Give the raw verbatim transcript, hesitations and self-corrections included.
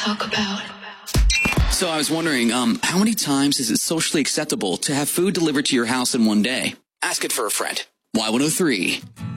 talk about. So I was wondering, um, how many times is it socially acceptable to have food delivered to your house in one day? Ask it for a friend. Y one oh three.